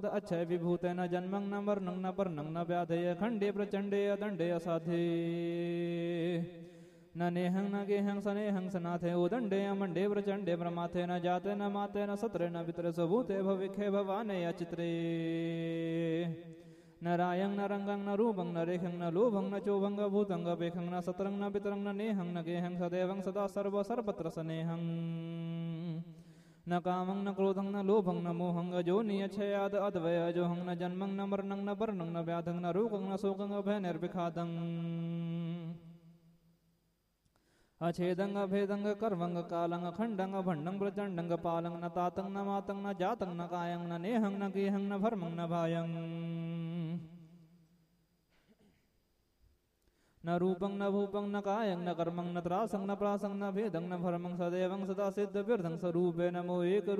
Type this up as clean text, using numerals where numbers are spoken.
अच्छय विभूते न जन्मं न मरणं न पर्णं न व्याधय खंडे प्रचंडे अदंडे असाधे न नेहं न गेहं सनेहं सनाथे उदंडे अमंडे प्रचंडे प्रमाथे न जाते न माते न सत्रे न वितरे स्वभूते भविखे भवाने अचित्रे न रायं न रंगं न रूपं न रेखं न लोभं न चोभं भूतं बेखं न सत्रं न पितरं न नेहं न गेहं सदैवं सदा सर्व सर्वत्र सनेहं न कामं न क्रोधं न लोभं न मोहं अजो नियच्छयाद अद्वय अजोहं न जन्मं न मरणं न वर्णं न व्याधं न रोगं न शोकं अभय निर्विखादं अछेदंग अभेदंग कर्मंग कालंग खंडंग भंडंग प्रचंडंग पालंग न तातंग न मातंग न जातंग न कायंग न नेहंग न गेहंग न भरमंग न भायंग न रूपंग न भूपंग न कायंग न कर्मंग न त्रासंग न प्रासंग न भेदंग न भरमंग सदैवंग सदा सिद्ध विरधंग स्वरूपे नमो एक